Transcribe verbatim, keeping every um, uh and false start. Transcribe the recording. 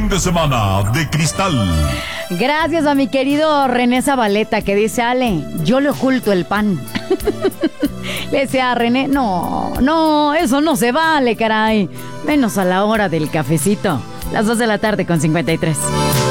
fin de semana de cristal. Gracias a mi querido René Zabaleta que dice, Ale, yo le oculto el pan. Le decía a René, no, no, eso no se vale, caray. Menos a la hora del cafecito. Las dos de la tarde con cincuenta y tres.